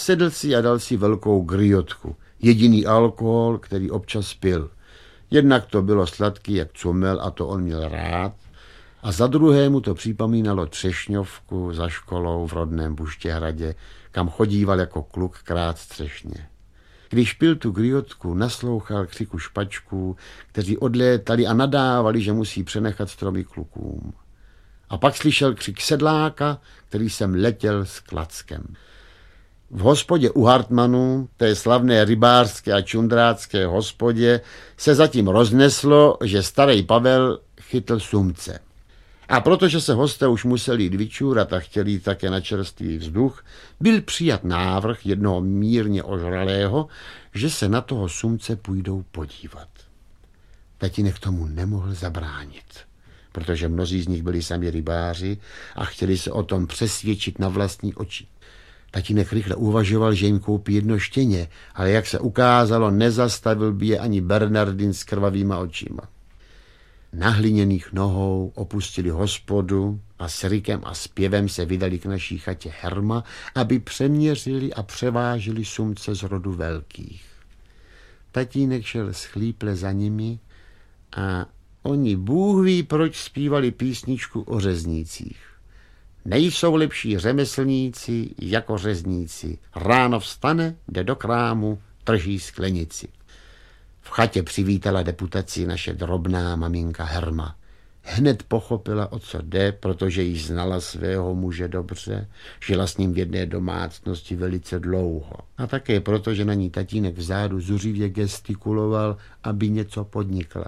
nasedl si a dal si velkou griotku. Jediný alkohol, který občas pil. Jednak to bylo sladký jak cumel a to on měl rád. A za druhé mu to připomínalo třešňovku za školou v rodném Buštěhradě, kam chodíval jako kluk krát střešně. Když pil tu griotku, naslouchal křiku špačků, kteří odlétali a nadávali, že musí přenechat stromy klukům. A pak slyšel křik sedláka, který sem letěl s klackem. V hospodě u Hartmanů, té slavné rybářské a čundrácké hospodě, se zatím rozneslo, že starý Pavel chytl sumce. A protože se hosté už museli jít vyčůrat a chtěli jít také na čerstvý vzduch, byl přijat návrh jednoho mírně ožralého, že se na toho sumce půjdou podívat. Tatínek tomu nemohl zabránit, protože mnozí z nich byli sami rybáři a chtěli se o tom přesvědčit na vlastní oči. Tatínek rychle uvažoval, že jim koupí jedno štěně, ale jak se ukázalo, nezastavil by je ani Bernardin s krvavýma očima. Na hliněných nohou opustili hospodu a s rykem a zpěvem se vydali k naší chatě Herma, aby přeměřili a převážili sumce z rodu velkých. Tatínek šel schlíple za nimi a oni Bůh ví, proč zpívali písničku o řeznících. Nejsou lepší řemeslníci jako řezníci. Ráno vstane, jde do krámu, drží sklenici. V chatě přivítala deputaci naše drobná maminka Herma. Hned pochopila, o co jde, protože již znala svého muže dobře, žila s ním v jedné domácnosti velice dlouho. A také proto, že na ní tatínek vzadu zuřivě gestikuloval, aby něco podnikla.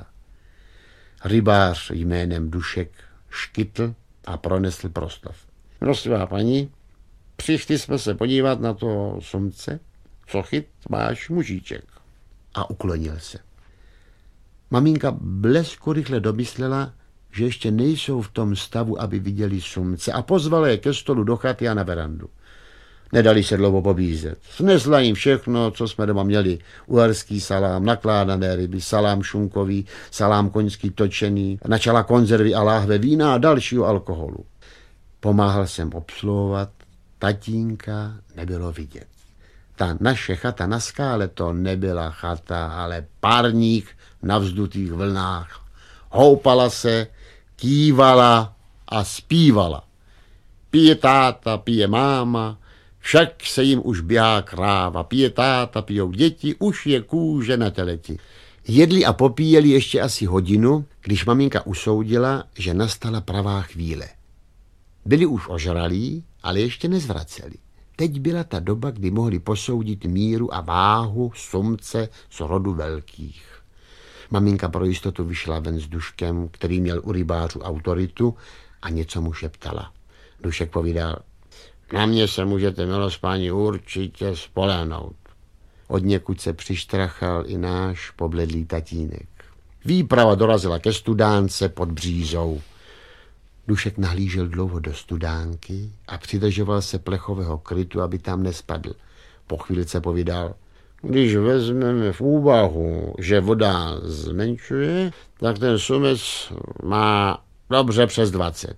Rybář jménem Dušek škytl a pronesl proslov. Prostivá paní, přišli jsme se podívat na toho sumce, co chyt váš mužíček. A uklonil se. Maminka blesku rychle domyslela, že ještě nejsou v tom stavu, aby viděli sumce, a pozvala je ke stolu do chaty a na verandu. Nedali se dlouho pobízet. Snesla jim všechno, co jsme doma měli. Uherský salám, nakládané ryby, salám šunkový, salám koňský točený, načala konzervy a láhve vína a dalšího alkoholu. Pomáhal jsem obsluhovat, tatínka nebylo vidět. Ta naše chata na skále to nebyla chata, ale párník na vzdutých vlnách. Houpala se, kývala a zpívala. Pije táta, pije máma, však se jim už běhá kráva. Pije táta, pijou děti, už je kůže na teleti. Jedli a popíjeli ještě asi hodinu, když maminka usoudila, že nastala pravá chvíle. Byli už ožralí, ale ještě nezvraceli. Teď byla ta doba, kdy mohli posoudit míru a váhu sumce z rodu velkých. Maminka pro jistotu vyšla ven s Duškem, který měl u rybářů autoritu, a něco mu šeptala. Dušek povídal, na mě se můžete, milospáni, určitě spolehnout. Odněkud se přištrachal i náš pobledlý tatínek. Výprava dorazila ke studánce pod Břízou. Dušek nahlížel dlouho do studánky a přidržoval se plechového krytu, aby tam nespadl. Po chvílice povídal, když vezmeme v úvahu, že voda zmenšuje, tak ten sumec má dobře přes 20.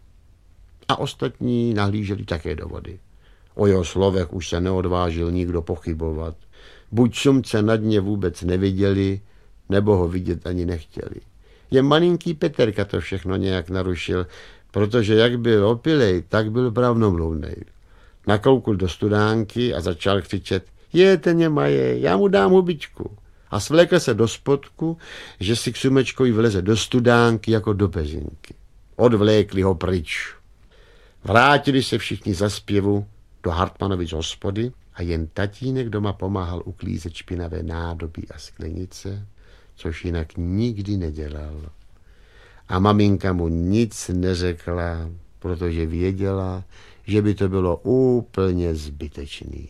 A ostatní nahlíželi také do vody. O jeho slovech už se neodvážil nikdo pochybovat. Buď sumce na dně vůbec neviděli, nebo ho vidět ani nechtěli. Jen malinký Peterka to všechno nějak narušil, protože jak byl opilej, tak byl pravnomluvnej. Nakoukl do studánky a začal křičet, ten je maje, já mu dám hubičku. A svlékl se do spodku, že si k sumečkovi vleze do studánky jako do peřinky. Odvlékli ho pryč. Vrátili se všichni za zpěvu do Hartmanovic hospody a jen tatínek doma pomáhal uklízet špinavé nádoby a sklenice, což jinak nikdy nedělal. A maminka mu nic neřekla, protože věděla, že by to bylo úplně zbytečný.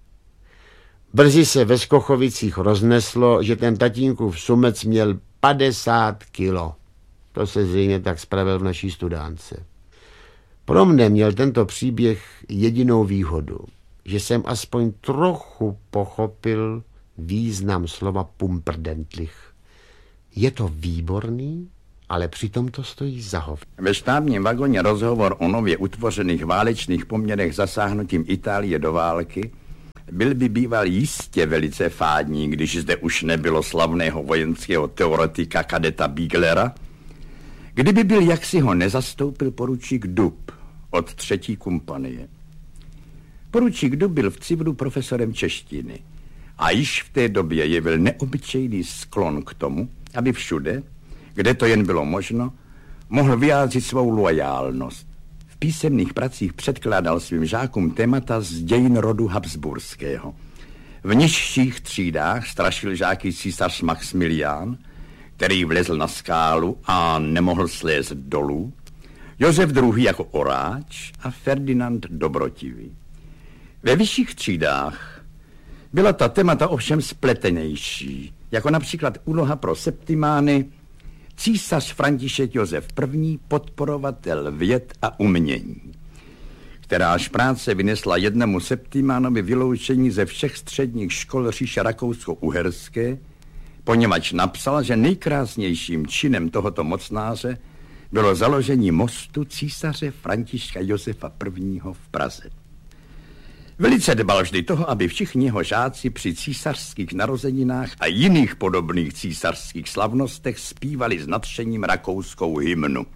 Brzy se ve Skochovicích rozneslo, že ten tatínkův sumec měl 50 kilo. To se zřejmě tak spravil v naší studánce. Pro mne měl tento příběh jedinou výhodu, že jsem aspoň trochu pochopil význam slova pumprdentlich. Je to výborný, ale přitom to stojí za hovno. Ve štábním vagoně rozhovor o nově utvořených válečných poměrech zasáhnutím Itálie do války Byl by býval jistě velice fádní, když zde už nebylo slavného vojenského teoretika kadeta Bieglera, kdyby byl, jak si ho nezastoupil poručík Dub od 3. kompanie. Poručík Dub byl v Cibru profesorem češtiny a již v té době jevil neobyčejný sklon k tomu, aby všude, kde to jen bylo možno, mohl vyjádřit svou loajálnost. V písemných pracích předkládal svým žákům témata z dějin rodu Habsburského. V nižších třídách strašil žáky císař Maxmilián, který vlezl na skálu a nemohl slézt dolů, Josef II. Jako oráč a Ferdinand Dobrotivý. Ve vyšších třídách byla ta témata ovšem spletenější, jako například úloha pro septimány, císař František Josef I., podporovatel věd a umění, kteráž práce vynesla jednomu septimánovi vyloučení ze všech středních škol říše rakousko-uherské, poněvadž napsal, že nejkrásnějším činem tohoto mocnáře bylo založení mostu císaře Františka Josefa I. v Praze. Velice dbal vždy toho, aby všichni jeho žáci při císařských narozeninách a jiných podobných císařských slavnostech zpívali s nadšením rakouskou hymnu.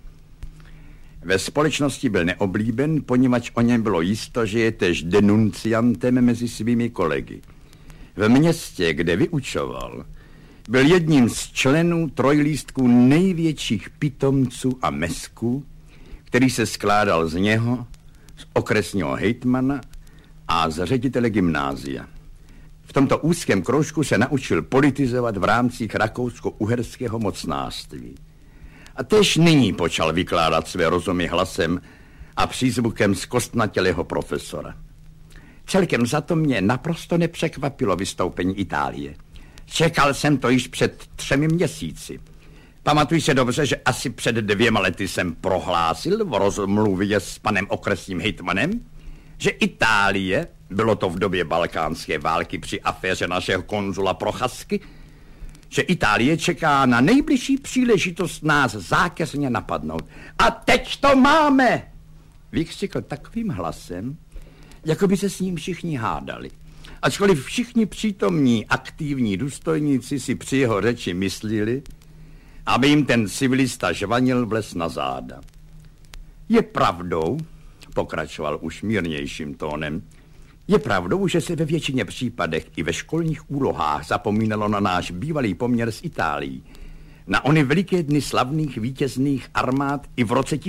Ve společnosti byl neoblíben, poněvadž o něm bylo jisto, že je též denunciantem mezi svými kolegy. V městě, kde vyučoval, byl jedním z členů trojlístků největších pitomců a mesků, který se skládal z něho, z okresního hejtmana a z ředitele gymnázia. V tomto úzkém kroužku se naučil politizovat v rámcích rakousko-uherského mocnářství. A též nyní počal vykládat své rozumy hlasem a přízvukem zkostnatělého profesora. Celkem za to mě naprosto nepřekvapilo vystoupení Itálie. Čekal jsem to již před 3 měsíci. Pamatuj se dobře, že asi před 2 lety jsem prohlásil v rozmluvě s panem okresním hejtmanem, že Itálie, bylo to v době balkánské války při aféře našeho konzula Procházky, že Itálie čeká na nejbližší příležitost nás zákeřně napadnout. A teď to máme! Vykřikl takovým hlasem, jako by se s ním všichni hádali. Ačkoliv všichni přítomní aktivní důstojníci si při jeho řeči myslili, aby jim ten civilista žvanil vles na záda. Je pravdou, pokračoval už mírnějším tónem, je pravdou, že se ve většině případech i ve školních úlohách zapomínalo na náš bývalý poměr s Itálií, na ony veliké dny slavných vítězných armád i v roce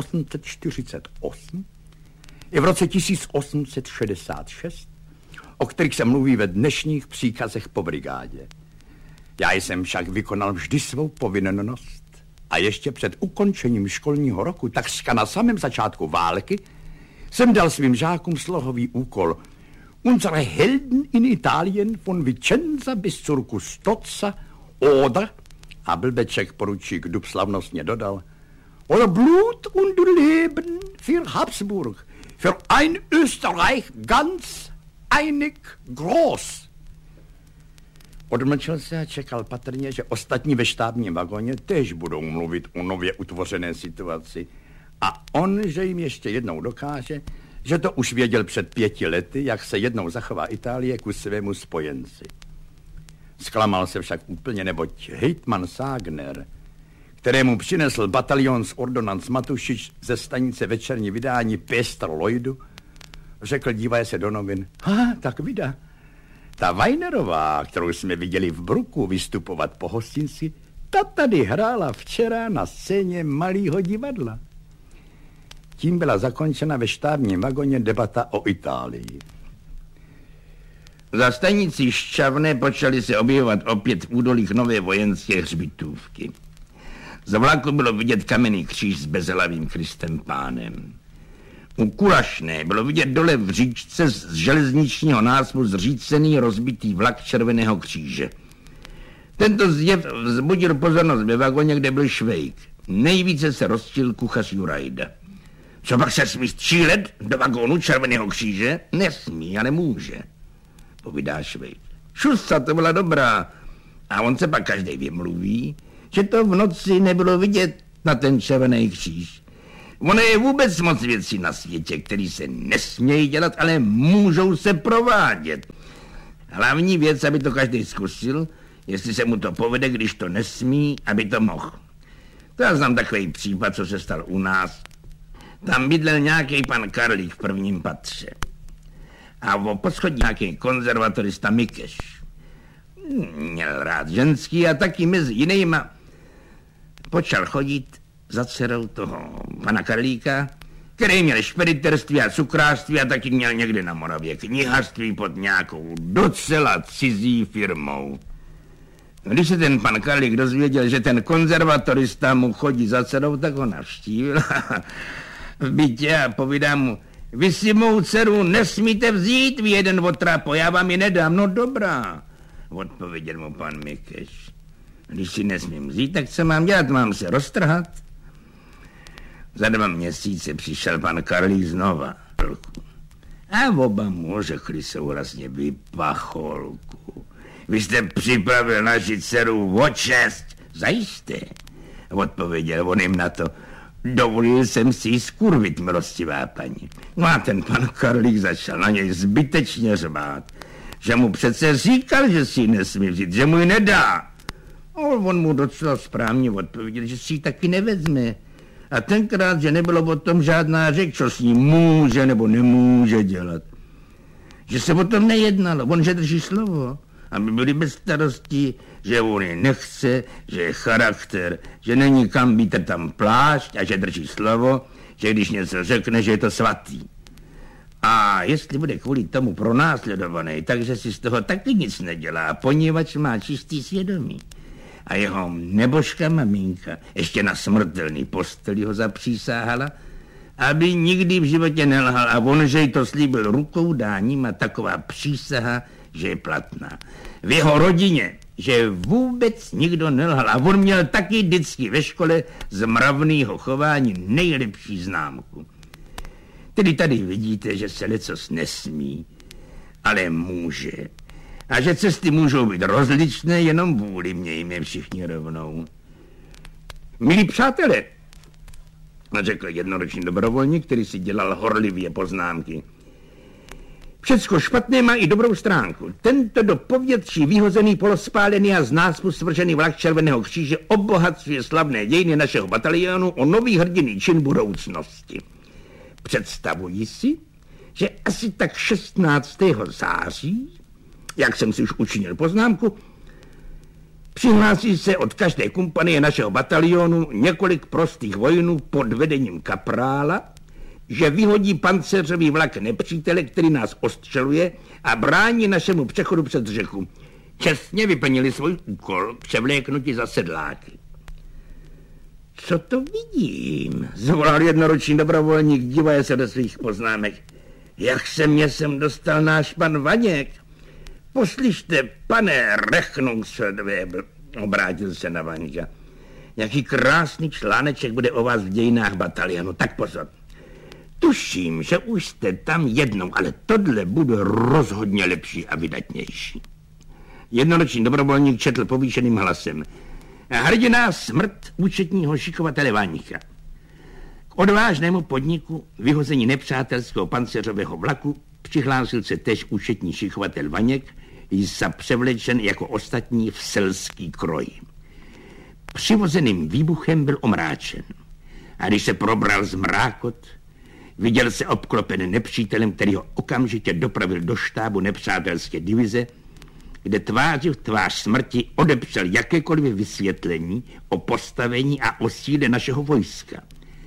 1848, i v roce 1866, o kterých se mluví ve dnešních příkazech po brigádě. Já jsem však vykonal vždy svou povinnost a ještě před ukončením školního roku, takřka na samém začátku války, jsem dal svým žákům slohový úkol Unsere Helden in Italien von Vicenza bis zur Custozza oder, a blbeček poručík Dub slavnostně dodal, oder Blut und Leben für Habsburg, für ein Österreich ganz einig groß. Odmlčel se a čekal patrně, že ostatní ve štábním vagóně též budou mluvit o nově utvořené situaci a on, že jim ještě jednou dokáže, že to už věděl před 5 lety, jak se jednou zachová Itálie ku svému spojenci. Zklamal se však úplně, neboť hejtman Ságner, kterému přinesl batalion z ordonanc Matušič ze stanice Večerní vydání Pestr Lloydu, řekl, dívaje se do novin, tak vida, ta Weinerová, kterou jsme viděli v Bruku vystupovat po hostinci, ta tady hrála včera na scéně malého divadla. Tím byla zakončena ve štábním vagoně debata o Itálii. Za stanicí Šťavné počaly se objevovat opět v údolích nové vojenské hřbitůvky. Z vlaku bylo vidět kamenný kříž s bezhlavým Kristem Pánem. U Kulašné bylo vidět dole v říčce z železničního náspu zřícený rozbitý vlak Červeného kříže. Tento zjev vzbudil pozornost ve vagoně, kde byl Švejk. Nejvíce se rozčil kuchař Jurajda. Co pak se smí střílet do vagónu Červeného kříže? Nesmí, ale může, povídá Švejk. Šusa to byla dobrá. A on se pak každý vymluví, že to v noci nebylo vidět na ten Červený kříž. Ono je vůbec moc věcí na světě, které se nesmějí dělat, ale můžou se provádět. Hlavní věc, aby to každý zkusil, jestli se mu to povede, když to nesmí, aby to mohl. To já znám takový případ, co se stal u nás. Tam bydlel nějaký pan Karlík v prvním patře. A v poschodí nějaký konzervatorista Mikeš. Měl rád ženský a taky mezi jinýma počal chodit za dcerou toho pana Karlíka, který měl špediterství a cukrářství a taky měl někde na Moravě knihařství pod nějakou docela cizí firmou. Když se ten pan Karlík dozvěděl, že ten konzervatorista mu chodí za dcerou, tak ho navštívil v bytě a povídá mu: vy si mou dceru nesmíte vzít, vy jeden otrapo, já vám ji nedám. No dobrá, odpověděl mu pan Mikeš. Když si nesmím vzít, tak co mám dělat? Mám se roztrhat? Za 2 měsíce přišel pan Karlík znova. A oba mu řekli souhlasně: vy pacholku, vy jste připravil naši dceru o čest. Zajisté, odpověděl on jim na to. Dovolil jsem si ji skurvit, milostivá paní. No a ten pan Karlík začal na něj zbytečně řvát, že mu přece říkal, že si ji nesmí vzít, že mu ji nedá. A on mu docela správně odpověděl, že si ji taky nevezme. A tenkrát, že nebylo o tom žádná řeč, co s ní může nebo nemůže dělat. Že se o tom nejednalo, on že drží slovo. Aby byli bez starosti, že on je nechce, že je charakter, že není kam být tam plášť a že drží slovo, že když něco řekne, že je to svatý. A jestli bude kvůli tomu pronásledovaný, takže si z toho taky nic nedělá, poněvadž má čistý svědomí. A jeho nebožka maminka ještě na smrtelný posteli ho zapřísáhala, aby nikdy v životě nelhal, a on, že jí to slíbil rukou dáním, a taková přísaha, že je platná. V jeho rodině, že vůbec nikdo nelhal, a on měl taky vždycky ve škole z mravného chování nejlepší známku. Tedy tady vidíte, že se lecos nesmí, ale může. A že cesty můžou být rozličné, jenom vůli mějme všichni rovnou. Milí přátelé, řekl jednoroční dobrovolník, který si dělal horlivě poznámky, všecko špatné má i dobrou stránku. Tento do povětří vyhozený, polospálený a z náspu svržený vlak Červeného kříže obohacuje slavné dějiny našeho batalionu o nový hrdinný čin budoucnosti. Představuji si, že asi tak 16. září, jak jsem si už učinil poznámku, přihlásí se od každé kompanie našeho batalionu několik prostých vojinů pod vedením kaprála, že vyhodí pancéřový vlak nepřítele, který nás ostřeluje a brání našemu přechodu přes řeku. Čestně vyplnili svůj úkol, převléknutí za sedláky. Co to vidím? Zvolal jednoroční dobrovolník, dívaje se do svých poznámek. Jak se mě sem dostal náš pan Vaněk? Poslyšte, pane Rechnungsfeldwebel, obrátil se na Vaňka. Jaký krásný článeček bude o vás v dějinách batalionu, tak pozor. Tuším, že už jste tam jednou, ale tohle bude rozhodně lepší a vydatnější. Jednoroční dobrovolník četl povýšeným hlasem. Hrdiná smrt účetního šikovatele Vaňka. K odvážnému podniku vyhození nepřátelského pancéřového vlaku přihlásil se též účetní šikovatel Vaněk, jsa převlečen jako ostatní v selský kroj. Přivozeným výbuchem byl omráčen. A když se probral z mrákot, viděl se obklopen nepřítelem, který ho okamžitě dopravil do štábu nepřátelské divize, kde tváří v tvář smrti odepřel jakékoliv vysvětlení o postavení a o síle našeho vojska.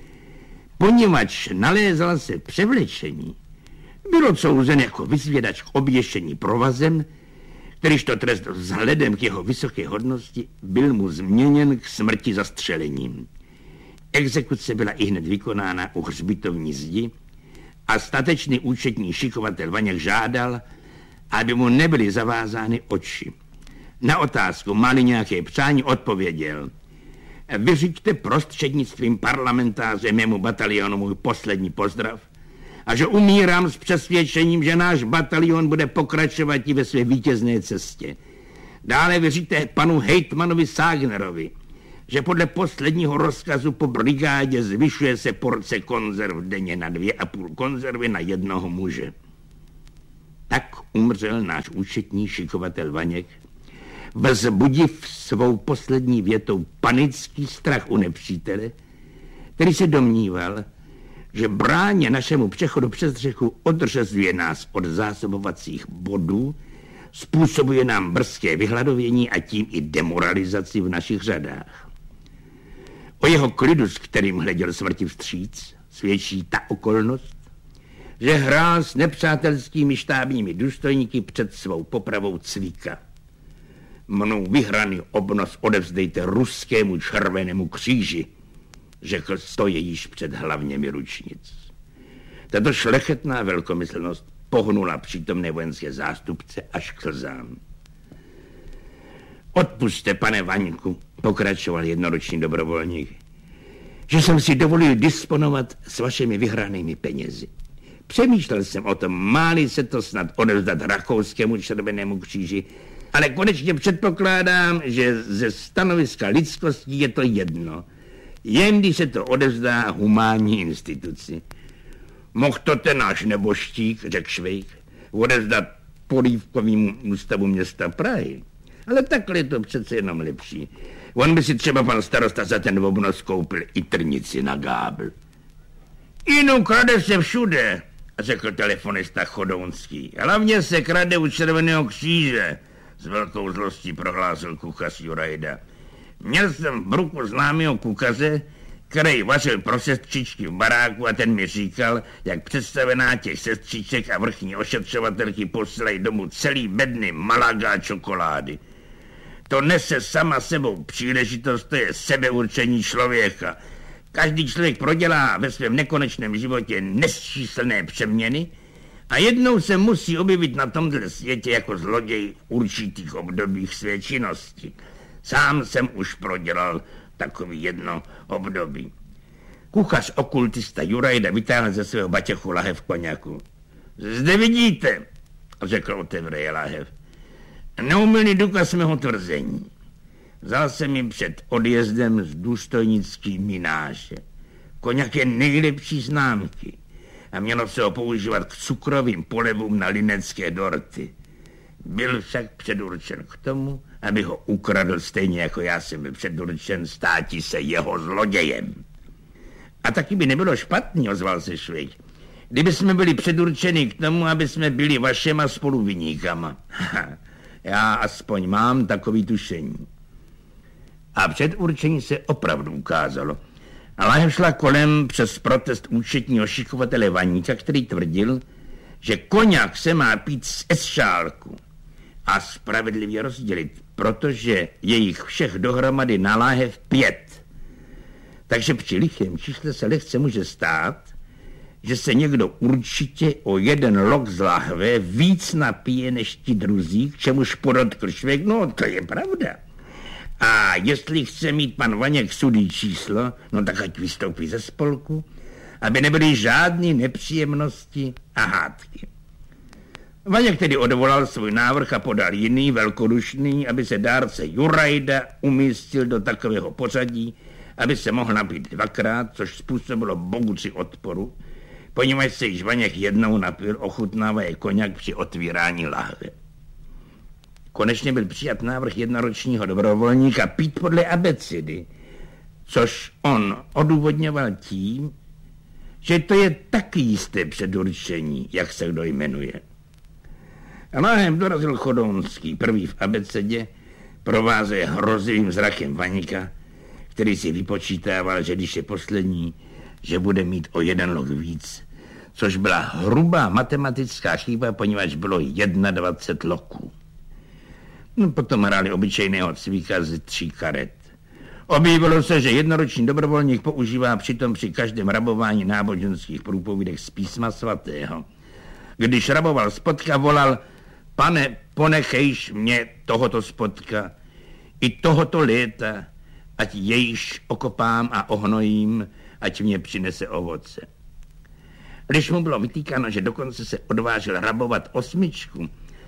Poněvadž nalézal se převlečení, byl odsouzen jako vyzvědač k oběšení provazem, kterýžto trest vzhledem k jeho vysoké hodnosti byl mu změněn k smrti zastřelením. Exekuce byla ihned vykonána u hřbitovní zdi a statečný účetní šikovatel Vaněk žádal, aby mu nebyly zavázány oči. Na otázku, má-li nějaké přání, odpověděl: vyřiďte prostřednictvím parlamentáře mému batalionu můj poslední pozdrav a že umírám s přesvědčením, že náš batalion bude pokračovat i ve své vítězné cestě. Dále vyřiďte panu hejtmanovi Ságnerovi, že podle posledního rozkazu po brigádě zvyšuje se porce konzerv denně na 2,5 konzervy na jednoho muže. Tak umřel náš účetní šikovatel Vaněk, vzbudiv svou poslední větou panický strach u nepřítele, který se domníval, že bráně našemu přechodu přes řeku odřezuje nás od zásobovacích bodů, způsobuje nám brzké vyhladovění a tím i demoralizaci v našich řadách. O jeho klidu, s kterým hleděl smrti vstříc, svědčí ta okolnost, že hrál s nepřátelskými štábními důstojníky před svou popravou cvíka. Mnou vyhraný obnos odevzdejte ruskému červenému kříži, řekl stojejíš před hlavněmi ručnic. Tato šlechetná velkomyslnost pohnula přítomné vojenské zástupce až k slzám. Odpusťte, pane Vaňku, pokračoval jednoroční dobrovolník, že jsem si dovolil disponovat s vašimi vyhranými penězi. Přemýšlel jsem o tom, máli se to snad odevzdat rakouskému červenému kříži, ale konečně předpokládám, že ze stanoviska lidskosti je to jedno, jen když se to odevzdá humánní instituci. Mohl to ten náš neboštík, řekl Švejk, odevzdat Polívkovému ústavu města Prahy. Ale takhle je to přece jenom lepší. On by si třeba pan starosta za ten obnos koupil i trnici na gábl. Inu krade se všude, řekl telefonista Chodounský. Hlavně se krade u Červeného kříže, s velkou zlostí prohlásil kuchař Jurajda. Měl jsem v bruku známého kuchaře, který vařil pro sestřičky v baráku a ten mi říkal, jak představená těch sestřiček a vrchní ošetřovatelky posílají domů celý bedny Malaga čokolády. To nese sama sebou příležitost, to je sebeurčení člověka. Každý člověk prodělá ve svém nekonečném životě nesčíslné přeměny a jednou se musí objevit na tomhle světě jako zloděj v určitých obdobích své činnosti. Sám jsem už prodělal takový jedno období. Kuchař okultista Jurajda vytáhl ze svého baťochu lahev koněku. Zde vidíte, řekl otevřeje lahev, neumylný důkaz mého tvrzení. Vzal jsem mi před odjezdem z důstojnický mináže. Koněk je nejlepší známky a mělo se ho používat k cukrovým polevům na linecké dorty. Byl však předurčen k tomu, aby ho ukradl stejně jako já jsem byl předurčen státi se jeho zlodějem. A taky by nebylo špatný, ozval se Švejk, kdyby jsme byli předurčeni k tomu, aby jsme byli vašema spoluviníkama. Já aspoň mám takový tušení. A předurčení se opravdu ukázalo. A lahev šla kolem přes protest účetního šikovatele Vaníka, který tvrdil, že koněk se má pít z esšálku a spravedlivě rozdělit, protože je jich všech dohromady na láhev 5. Takže při lichém čísle se lehce může stát, že se někdo určitě o jeden lok z láhve víc napije než ti druzí, k čemuž podotkl Švejk, no to je pravda. A jestli chce mít pan Vaněk sudý číslo, no tak ať vystoupí ze spolku, aby nebyly žádné nepříjemnosti a hádky. Vaněk tedy odvolal svůj návrh a podal jiný, velkodušný, aby se dárce Jurajda umístil do takového pořadí, aby se mohl napít 2krát, což způsobilo boguci odporu, poněvadž se již Vaněk jednou napil, ochutnávaje koněk při otvírání lahve. Konečně byl přijat návrh jednoročního dobrovolníka pít podle abecedy, což on odůvodňoval tím, že to je taky jisté předurčení, jak se kdo jmenuje. A láhem dorazil Chodounský, prvý v abecedě, provázeje hrozivým zrakem Vaníka, který si vypočítával, že když je poslední, že bude mít o 1 lok víc, což byla hrubá matematická chyba, poněvadž bylo 21 loků. No, potom hráli obyčejného cvíka z 3 karet. Objevilo se, že jednoroční dobrovolník používá přitom při každém rabování náboženských průpovídek z písma svatého. Když raboval spotka, volal: Pane, ponechejš mě tohoto spotka i tohoto léta, ať jejž okopám a ohnojím, ať mě přinese ovoce. Když mu bylo vytýkáno, že dokonce se odvážil rabovat 8,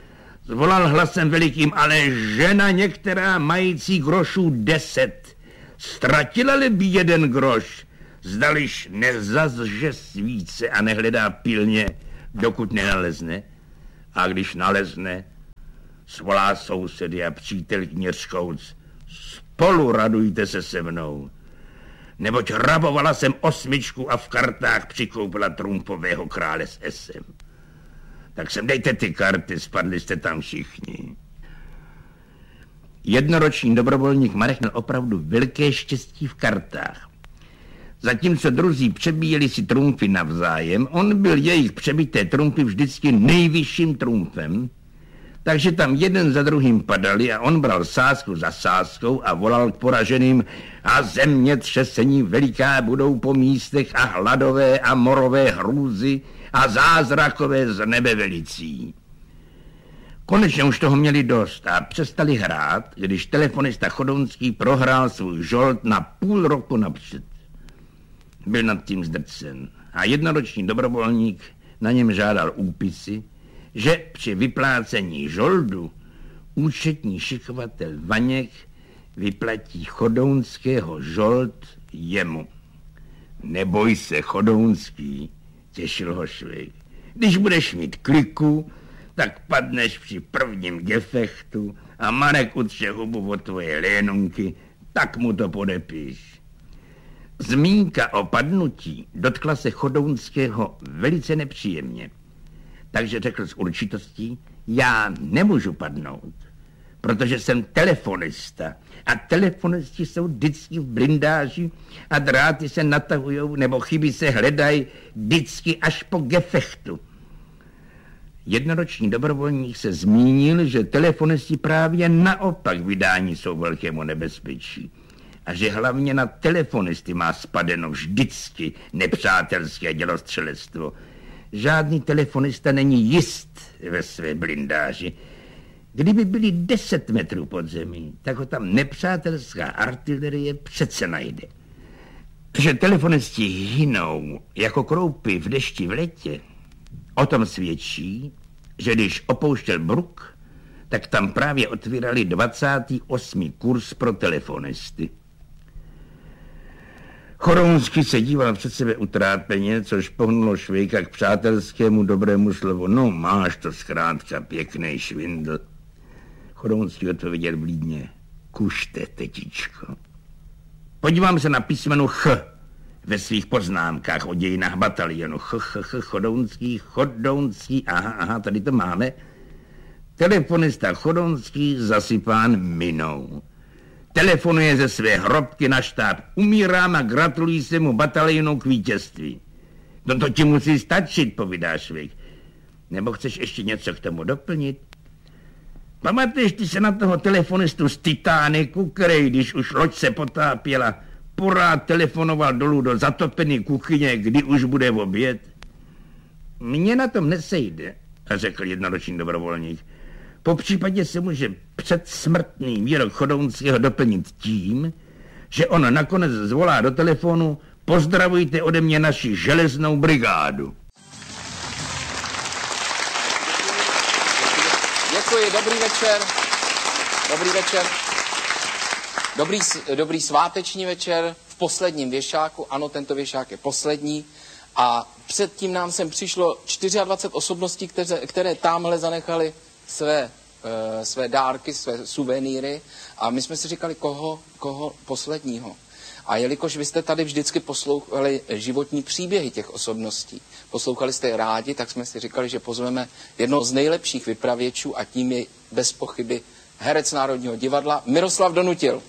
zvolal hlasem velikým: ale žena některá mající grošů 10 Ztratila-li by jeden groš, zdališ nezazže svíce a nehledá pilně, dokud nenalezne. A když nalezne, svolá sousedy a přítelkyně řkouc, spolu radujte se mnou. Neboť rabovala jsem 8 a v kartách přikoupila trumpového krále s esem. Tak sem dejte ty karty, spadli jste tam všichni. Jednoroční dobrovolník Marek měl opravdu velké štěstí v kartách. Zatímco druzí přebíjeli si trumfy navzájem, on byl jejich přebité trumfy vždycky nejvyšším trumfem, takže tam jeden za druhým padali a on bral sázku za sázkou a volal k poraženým a zemětřesení veliká budou po místech a hladové a morové hrůzy a zázrakové z nebe velicí. Konečně už toho měli dost a přestali hrát, když telefonista Chodounský prohrál svůj žolt na půl roku napřed. Byl nad tím zdrcen a jednoroční dobrovolník na něm žádal úpisy, že při vyplácení žoldu účetní šikovatel Vaněk vyplatí Chodounského žold jemu. Neboj se, Chodounský, těšil ho Švejk. Když budeš mít kliku, tak padneš při prvním gefechtu a Marek utře hubu od tvoje lénunky, tak mu to podepíš. Zmínka o padnutí dotkla se Chodounského velice nepříjemně. Takže řekl s určitostí, já nemůžu padnout, protože jsem telefonista a telefonisti jsou vždycky v blindáži a dráty se natahujou nebo chyby se hledají vždycky až po gefechtu. Jednoroční dobrovolník se zmínil, že telefonisti právě naopak vydání jsou velkému nebezpečí a že hlavně na telefonisty má spadeno vždycky nepřátelské dělostřelectvo. Žádný telefonista není jist ve své blindáži. Kdyby byli 10 metrů pod zemí, tak ho tam nepřátelská artilerie přece najde. Že telefonisti hynou jako kroupy v dešti v létě, o tom svědčí, že když opouštěl Bruk, tak tam právě otvírali 28. kurz pro telefonisty. Chodounský se díval před sebe utrápeně, což pohnulo Švejka k přátelskému dobrému slovu. No, máš to zkrátka pěkný švindl. Chodounský odpověděl vlídně. Kušte, tetičko. Podívám se na písmenu Ch ve svých poznámkách o dějinách batalionu. Chodounský, aha, tady to máme. Telefonista Chodounský zasypán minou. Telefonuje ze své hrobky na štáb. Umírám a gratulují se mu batalionu k vítězství. No to ti musí stačit, povídá Švejk. Nebo chceš ještě něco k tomu doplnit? Pamatuješ ty se na toho telefonistu z Titaniku, který, když už loď se potápěla, porád telefonoval dolů do zatopené kuchyně, kdy už bude oběd? Mně na tom nesejde, řekl jednoroční dobrovolník. Po případě se může předsmrtný výrok Chodounského doplnit tím, že on nakonec zvolá do telefonu: pozdravujte ode mě naši železnou brigádu. Děkuji, dobrý večer. Dobrý večer. Dobrý sváteční večer v posledním věšáku. Ano, tento věšák je poslední. A předtím nám sem přišlo 24 osobností, které tamhle zanechali své dárky, své suvenýry. A my jsme si říkali, koho posledního. A jelikož vy jste tady vždycky poslouchali životní příběhy těch osobností, poslouchali jste je rádi, tak jsme si říkali, že pozveme jednoho z nejlepších vypravěčů a tím je bez pochyby herec Národního divadla Miroslav Donutil.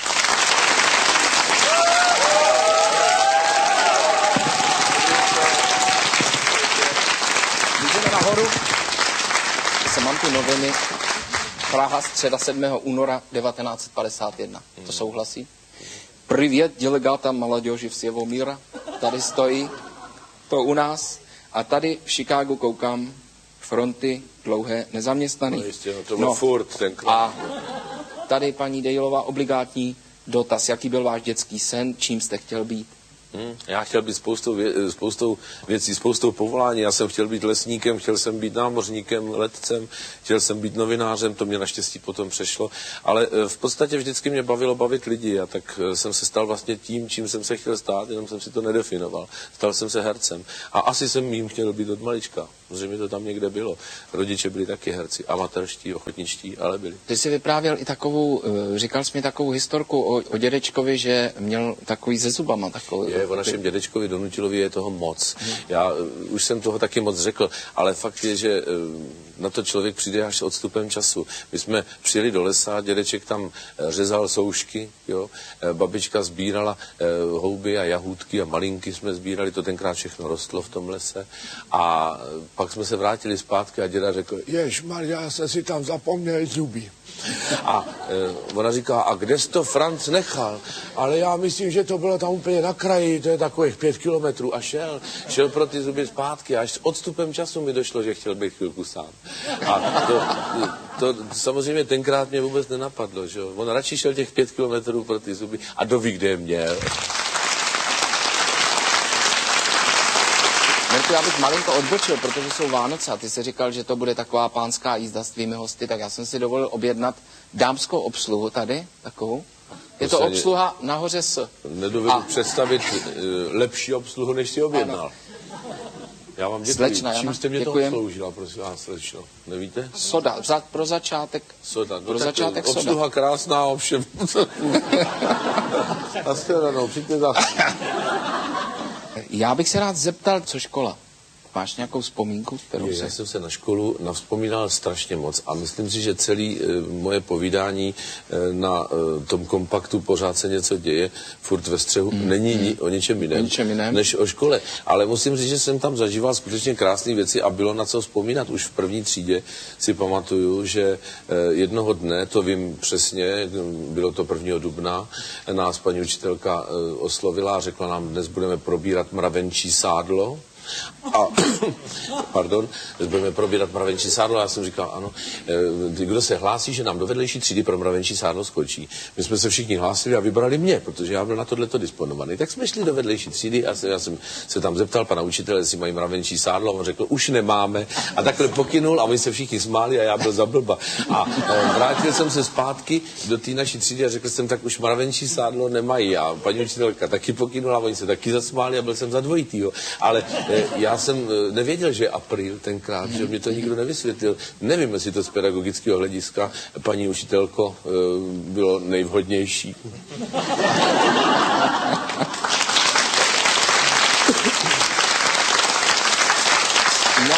Můžeme nahoru. Mám tu noviny. Praha, středa 7. února 1951. To souhlasí? Privět delegáta mladěži всего míra. Tady stojí to u nás. A tady v Chicagu koukám fronty dlouhé nezaměstnaný. No jistě, to bylo furt tenkrát. A tady paní Dejlová obligátní dotaz. Jaký byl váš dětský sen? Čím jste chtěl být? Já chtěl být spoustou věcí, spoustou povolání. Já jsem chtěl být lesníkem, chtěl jsem být námořníkem, letcem, chtěl jsem být novinářem, to mě naštěstí potom přešlo. Ale v podstatě vždycky mě bavilo bavit lidi a tak jsem se stal vlastně tím, čím jsem se chtěl stát, jenom jsem si to nedefinoval. Stal jsem se hercem. A asi jsem jim chtěl být od malička. Zřejmě to tam někde bylo. Rodiče byli taky herci, amatérští, ochotničtí, ale byli. Ty jsi vyprávěl i takovou, říkal jsi mi takovou historku o dědečkovi, že měl takový se zubama. Takový, o našem dědečkovi Donutilovi je toho moc. Já už jsem toho taky moc řekl, ale fakt je, že na to člověk přijde až s odstupem času. My jsme přijeli do lesa, dědeček tam řezal soušky, jo? Babička sbírala houby a jahůdky a malinky jsme sbírali, to tenkrát všechno rostlo v tom lese. A pak jsme se vrátili zpátky a děda řekl, ježmarja, já jsem si tam zapomněl zuby. A ona říká, a kde jsi to Franc nechal? Ale já myslím, že to bylo tam úplně na kraji, to je takových 5 kilometrů a šel pro ty zuby zpátky a až s odstupem času mi došlo, že chtěl být chvilku sám. A to samozřejmě tenkrát mě vůbec nenapadlo, že jo. On radši šel těch 5 kilometrů pro ty zuby a kdo ví, kde je měl. Mirku, já bych malinko odbočil, protože jsou Vánoce a ty jsi říkal, že to bude taková pánská jízda s tvými hosty, tak já jsem si dovolil objednat dámskou obsluhu tady, takovou. Je to obsluha nahoře s... Nedovedu představit lepší obsluhu, než si objednal. Ano. Já vám děkuji. Slečna, čím jste mě to obsloužila, prosím vás, slečno? Nevíte? Soda, pro začátek. Soda. No pro začátek soda. Obsluha krásná, ovšem. Naschledanou, přijďte zase. Já bych se rád zeptal, co škola? Máš nějakou vzpomínku, kterou Já jsem se na školu navzpomínal strašně moc a myslím si, že celé moje povídání na tom kompaktu Pořád se něco děje, furt ve střehu, není o ničem jiném než o škole. Ale musím říct, že jsem tam zažíval skutečně krásné věci a bylo na co vzpomínat. Už v první třídě si pamatuju, že jednoho dne, to vím přesně, bylo to 1. dubna, nás paní učitelka oslovila a řekla nám, dnes budeme probírat mravenčí sádlo. A, pardon, budeme probírat mravenčí sádlo, já jsem říkal, ano, kdo se hlásí, že nám do vedlejší třídy pro mravenčí sádlo skočí. My jsme se všichni hlásili a vybrali mě, protože já byl na tohleto disponovaný. Tak jsme šli do vedlejší třídy a já jsem se tam zeptal pana učitele, jestli mají mravenčí sádlo, a on řekl, už nemáme. A takhle pokynul a oni se všichni smáli a já byl za blba. A vrátil jsem se zpátky do té naší třídy a řekl jsem, tak už mravenčí sádlo nemají. A paní učitelka taky pokynula, oni se taky zasmáli a byl jsem za dvojitýho. Ale já jsem nevěděl, že je apríl tenkrát, že mě to nikdo nevysvětlil. Nevím, jestli to z pedagogického hlediska, paní učitelko, bylo nejvhodnější. No.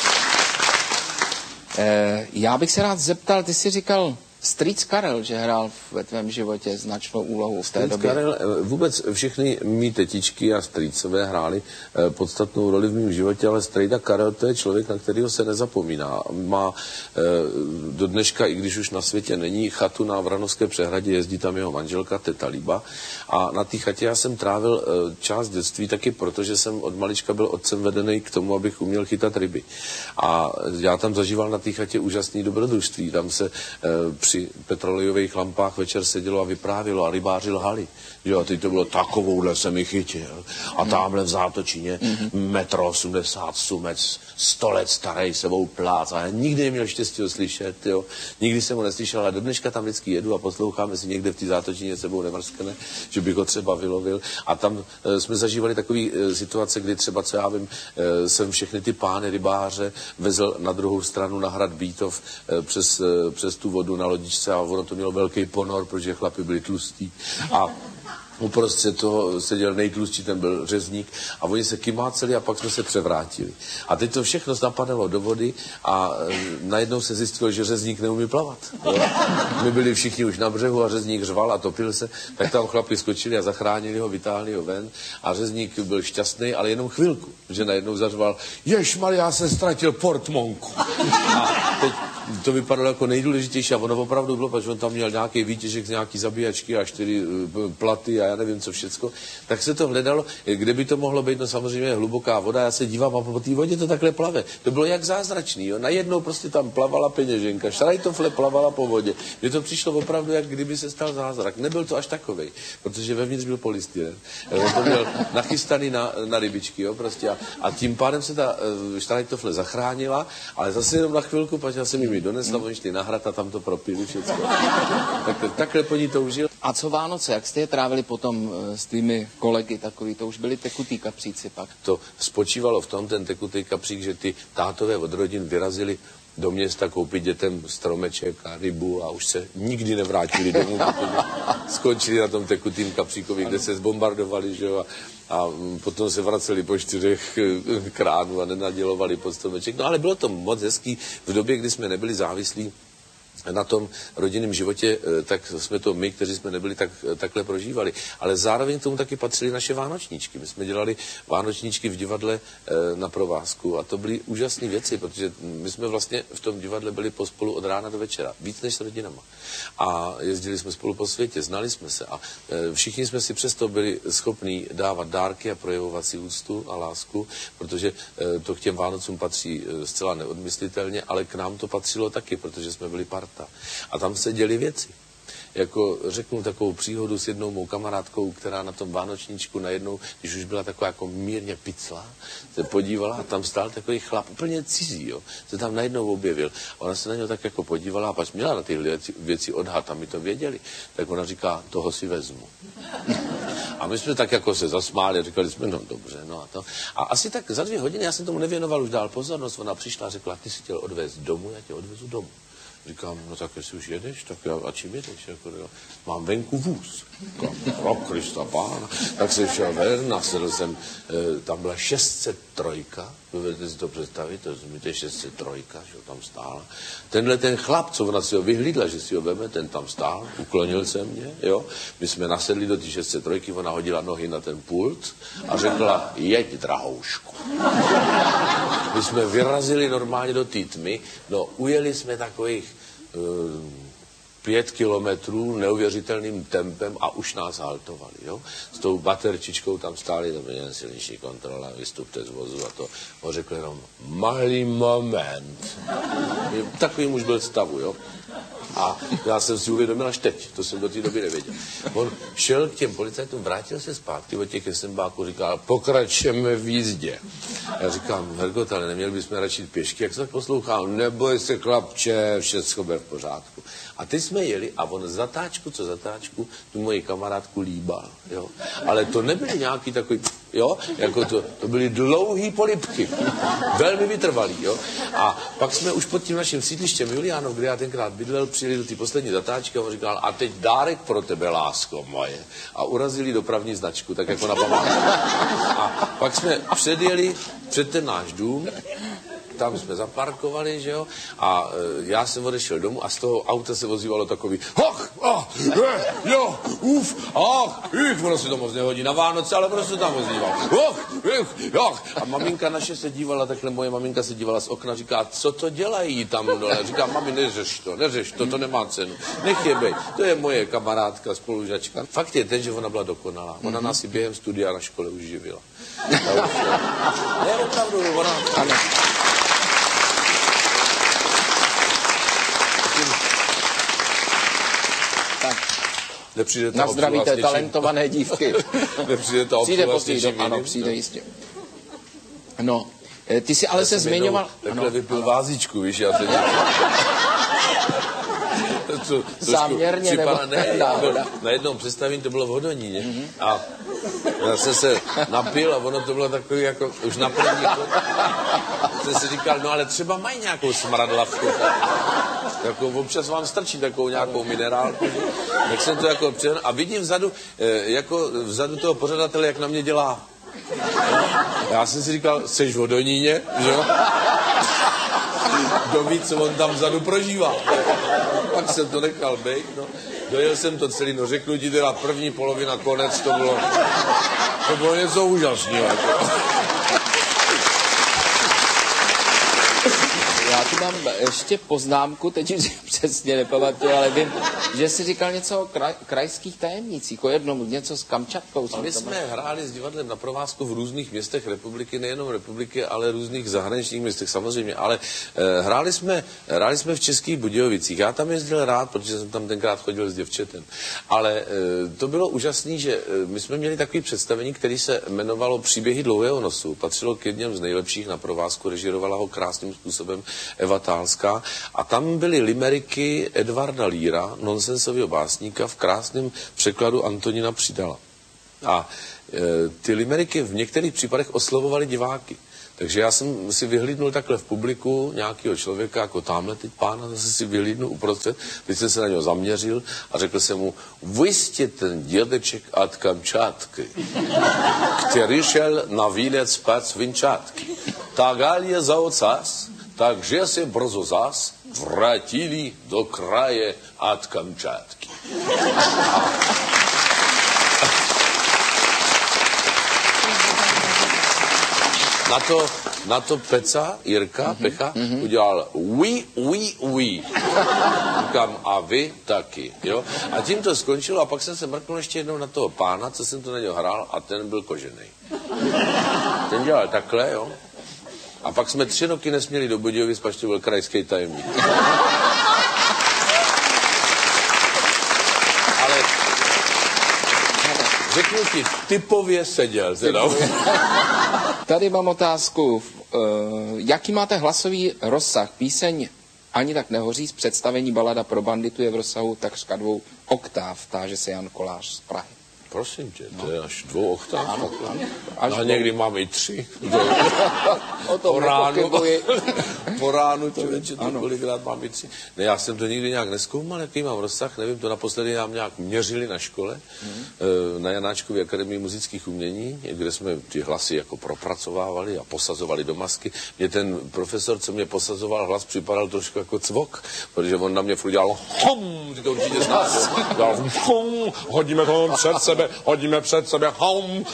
Já bych se rád zeptal, ty jsi říkal, strýc Karel, že hrál ve tvém životě značnou úlohu v té době. Karel, vůbec všechny mý tetičky a strýcové hráli podstatnou roli v mém životě, ale strejda Karel, to je člověk, na kterého se nezapomíná. Má do dneška, i když už na světě není, chatu na Vranovské přehradě, jezdí tam jeho manželka, teta Líba. A na té chatě já jsem trávil část dětství taky, protože jsem od malička byl otcem vedený k tomu, abych uměl chytat ryby. A já tam zažíval na té chatě úžasný dobrodružství. Tam se při petrolejových lampách večer sedělo a vyprávělo a rybáři lhali. Jo, a teď to bylo takovouhle se mi chytil. A tamhle v Zátočině 1,80 m sumec, 100 let starý sebou plác. A já nikdy neměl štěstí ho slyšet, jo. Nikdy jsem ho neslyšel, ale do dneška tam vždycky jedu a posloucháme si někde v té Zátočině sebou nemrskne, že bych ho třeba vylovil. A tam jsme zažívali takové situace, kdy třeba, co já vím, jsem všechny ty pány rybáře vezl na druhou stranu na hrad Bítov přes tu vodu na lodičce a ono to mělo velký ponor, protože chlapi byli tlustí. A uprostřed toho seděl nejtlustší, ten byl řezník a oni se kymáceli a pak jsme se převrátili. A teď to všechno zapadalo do vody a najednou se zjistilo, že řezník neumí plavat. Jo? My byli všichni už na břehu a řezník řval a topil se, tak tam chlapi skočili a zachránili ho, vytáhli ho ven a řezník byl šťastný, ale jenom chvilku, že najednou zařval, ježmar, já jsem ztratil portmonku. A teď to vypadalo jako nejdůležitější a ono opravdu bylo, protože on tam měl nějaký výtěžek z nějaký zabíjačky a 4 platy a já nevím co všecko, tak se to hledalo, kde by to mohlo být, no samozřejmě hluboká voda, já se dívám a po té vodě to takhle plave. To bylo jak zázračný, jo. Najednou prostě tam plavala peněženka, šrajtofle plavala po vodě. Mně to přišlo opravdu, jak kdyby se stal zázrak. Nebyl to až takovej, protože vevnitř byl polystyren. On to měl nachystaný na rybičky, jo, prostě a tím pádem se ta štrajtofle zachránila, ale zase jenom na chvilku, protože já jsem jim ji donesla, oni šli na hrad a tam to propili všechno. Takhle po ní toužil. A co Vánoce, jak jste je trávili potom s tvými kolegy takový, to už byli tekutý kapříci pak? To spočívalo v tom, ten tekutý kapřík, že ty tátové od rodin vyrazili do města koupit dětem stromeček a rybu a už se nikdy nevrátili domů, protože skončili na tom tekutým kapříkovi, kde se zbombardovali, že jo, a potom se vraceli po 4 kránů a nenadělovali pod stromeček. No ale bylo to moc hezký v době, kdy jsme nebyli závislí na tom rodinném životě, tak jsme to my, kteří jsme nebyli, takhle prožívali. Ale zároveň k tomu taky patřily naše vánočníčky. My jsme dělali vánočníčky v divadle na provázku a to byly úžasné věci, protože my jsme vlastně v tom divadle byli pospolu od rána do večera, víc než s rodinama. A jezdili jsme spolu po světě, znali jsme se a všichni jsme si přesto byli schopní dávat dárky a projevovat si úctu a lásku, protože to k těm Vánocům patří zcela neodmyslitelně, ale k nám to patřilo taky, protože jsme byli parta. A tam se děly věci. Jako řeknu takovou příhodu s jednou mou kamarádkou, která na tom vánočníčku najednou, když už byla taková jako mírně picla, se podívala a tam stál takový chlap, úplně cizí, jo, se tam najednou objevil. Ona se na něho tak jako podívala a pak měla na tyhle věci odhad a my to věděli. Tak ona říká, toho si vezmu. A my jsme tak jako se zasmáli a říkali jsme, no dobře, no a to. A asi tak za 2 hodiny, já jsem tomu nevěnoval už dál pozornost, ona přišla a řekla, ty si chtěl odvést domů, já tě odvezu domů. Říkám, no tak jestli už jedeš, tak já, a čím jedeš? Jako, mám venku vůz. Pro Krista pána. Tak jsem šel ven, nasedl jsem, tam byla 603, dovedete si to představit, to je 603, že tam stála. Tenhle ten chlap, co ona si ho vyhlídla, že si ho veme, ten tam stál, uklonil se mě, jo. My jsme nasedli do té 603, ona hodila nohy na ten pult a řekla, jeď, drahoušku. My jsme vyrazili normálně do té tmy, no ujeli jsme takových 5 kilometrů neuvěřitelným tempem a už nás haltovali, jo. S tou baterčičkou tam stáli, to byl jen silniční kontrola, vystupte z vozu a to. On řekl jenom, malý moment. Takovým už byl stavu, jo. A já jsem si uvědomil až teď, to jsem do té doby nevěděl. On šel k těm policajtům, vrátil se zpátky od těch esembáků, říkal, pokračujeme v jízdě. Já říkám, Hergot, ale neměli bychom radši pěšky, jak se tak poslouchal, neboj se chlapče, všechno bude v pořádku. A teď jsme jeli a on zatáčku co zatáčku tu moji kamarádku líbal, jo. Ale to nebyly nějaký takový, jo, jako to byly dlouhý polibky, velmi vytrvalý, jo. A pak jsme už pod tím naším sídlištěm Juliánov, kde já tenkrát bydlel, přijeli do té poslední zatáčky a on říkal, a teď dárek pro tebe, lásko moje. A urazili dopravní značku, tak jako na památku. A pak jsme předjeli před ten náš dům, tam jsme zaparkovali, že jo, a já jsem odešel domů a z toho auta se ozývalo takový ono se to moc nehodí na Vánoce, ale ono se tam ozývalo. A maminka naše se dívala, takhle moje maminka se dívala z okna, říká, co to dělají tam dole? Říká, mami, neřeš to nemá cenu. Nech je bejt, to je moje kamarádka, spolužačka. Fakt je ten, že ona byla dokonalá. Ona nás i během studia na škole už živila. Ne, opravdu, ona... Ano. Nepřijde na zdraví té talentované dívky. Nepřijde to přijde později, ano, přijde jistě. No, ty si ale se zmiňoval... Takhle vypil vázíčku, víš, já se záměrně nebo na jednom představení to bylo v Hodoníně a já jsem se napil a ono to bylo takový jako už na první jsem si říkal, no ale třeba mají nějakou smradlavku, jako občas vám strčí takovou nějakou minerálku, tak jsem to jako přijel a vidím vzadu toho pořadatele, jak na mě dělá. Já jsem si říkal, seš v Hodoníně, že jo? Kdo ví, co on tam vzadu prožívá. Pak jsem to nechal bejt, no. Dojel jsem to celý, no řeknu ti teda první polovina, konec, to bylo něco úžasného. Já tu mám ještě poznámku, teď už přesně nepamatuju, ale vím, že jsi říkal něco o krajských tajemnících, o jednom, něco s Kamčatkou. My jsme hráli s divadlem na provázku v různých městech republiky, nejenom republiky, ale různých zahraničních městech samozřejmě, ale hráli jsme v Českých Budějovicích. Já tam jezdil rád, protože jsem tam tenkrát chodil s děvčetem. Ale to bylo úžasné, že my jsme měli takové představení, které se jmenovalo Příběhy dlouhého nosu. Patřilo k jedním z nejlepších na provázku, režírovala ho krásným způsobem Eva Tálská. A tam byly limeriky Edvarda Líra, nonsensového básníka, v krásném překladu Antonína Přidala. A ty limeriky v některých případech oslovovaly diváky. Takže já jsem si vyhlídnul takhle v publiku nějakého člověka, jako tamhle teď pána, zase si vyhlídnul uprostřed, teď jsem se na něho zaměřil a řekl jsem mu, vy jste ten dědeček od Kamčatky, který šel na výlet zpět z Vinčatky. Tak je za ocas, takže se brzo zas vrátili do kraje od Kamčatky. Na to Peca, Jirka, Pecha, udělal oui. Říkám, a vy taky, jo. A tím to skončilo a pak jsem se mrknul ještě jednou na toho pána, co jsem to na něho hrál, a ten byl kožený. Ten dělal takhle, jo. A pak jsme 3 roky nesměli do Budějovic, pač to byl krajský tajemník. Ale řeknu ti, typově seděl, teda. Tady mám otázku. Jaký máte hlasový rozsah? Píseň Ani tak nehoří z představení Balada pro banditu je v rozsahu takřka 2 oktáv, táže se Jan Kolář z Prahy. Prosím tě, to je až 2 oktáv. Ano. A někdy máme i 3. O tom nepochybuji. Po ránu, člověče, to kolikrát mám i 3. Ne, já jsem to nikdy nějak nezkoumal, jaký mám rozsah, nevím, to naposledy nám nějak měřili na škole, na Janáčkově akademii muzických umění, kde jsme ty hlasy jako propracovávali a posazovali do masky. Mě ten profesor, co mě posazoval hlas, připadal trošku jako cvok, protože on na mě furt dělal hom, ty to určitě znáš, dělal hom, hodíme to před sebe, hom,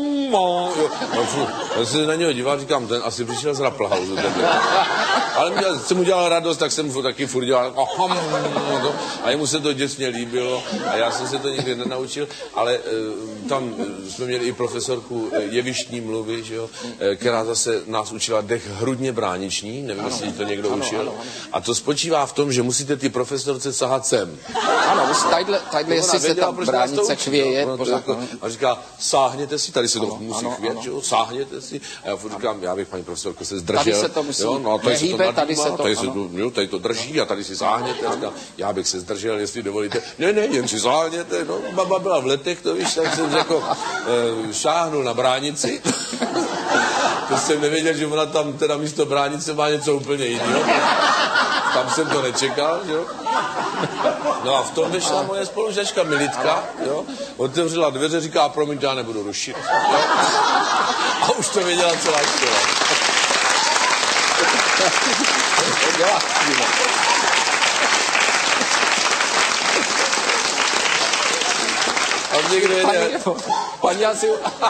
já se na něho díval, říkám, ten asi přišel z Raplhausu. Ale jsem mu dělal radost, tak jsem taky furt dělal a jemu se to děsně líbilo a já jsem se to nikdy nenaučil, ale tam jsme měli i profesorku jevištní mluvy, že jo, která zase nás učila dech hrudně brániční, nevím, jestli to někdo učil. A to spočívá v tom, že musíte ty profesorce sahat sem. Ano, tadyhle jestli se tam bránice chvěje. A říká, sáhněte si, tady se to musí chvět, že jo, sáhněte si. A já říkám, já bych, paní profesorko, se zdržel. Tady se to musí nehýbe, tady to drží a tady si sáhněte. Říkám, já bych se zdržel, jestli dovolíte. Ne, jen si sáhněte. No, baba byla v letech, to víš, tak jsem řekl, šáhnul na bránici. To jsem nevěděl, že ona tam teda místo bránice má něco úplně jiného. Tam jsem to nečekal, jo. No a v tom vyšla moje spolužačka Militka, jo. Otevřela dveře, říká, promiňte, já nebudu rušit. Jo? A už to věděla celá škola. A někde jde... Paní asi...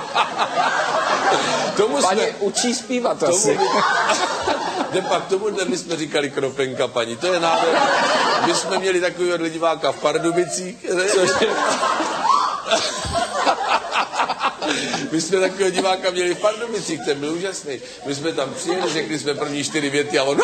Paní učí zpívat asi. Pak tomuhle my jsme říkali kropenka paní, to je nádherné. My jsme měli takovýhle diváka v Pardubicích. My jsme takového diváka měli v Pardubicích, ten byl úžasný. My jsme tam přijeli, řekli jsme první 4 věty a on...